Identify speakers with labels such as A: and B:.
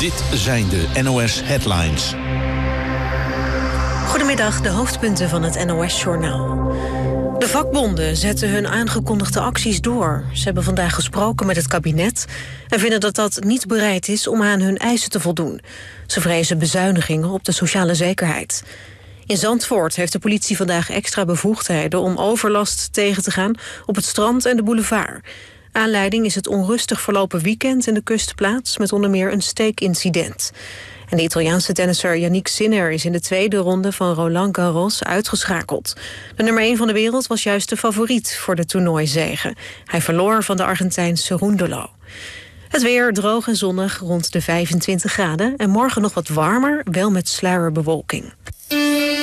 A: Dit zijn de NOS Headlines.
B: Goedemiddag, de hoofdpunten van het NOS-journaal. De vakbonden zetten hun aangekondigde acties door. Ze hebben vandaag gesproken met het kabinet en vinden dat dat niet bereid is om aan hun eisen te voldoen. Ze vrezen bezuinigingen op de sociale zekerheid. In Zandvoort heeft de politie vandaag extra bevoegdheden om overlast tegen te gaan op het strand en de boulevard. Aanleiding is het onrustig verlopen weekend in de kustplaats met onder meer een steekincident. En de Italiaanse tennisser Yannick Sinner is in de tweede ronde van Roland Garros uitgeschakeld. De nummer 1 van de wereld was juist de favoriet voor de toernooizege. Hij verloor van de Argentijn Cerúndolo. Het weer droog en zonnig rond de 25 graden en morgen nog wat warmer, wel met sluierbewolking.